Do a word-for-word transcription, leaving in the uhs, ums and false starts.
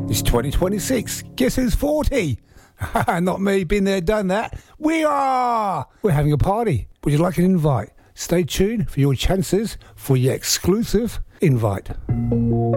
It's twenty twenty-six. Guess who's forty? Not me, been there, done that. We are! We're having a party. Would you like an invite? Stay tuned for your chances for your exclusive invite.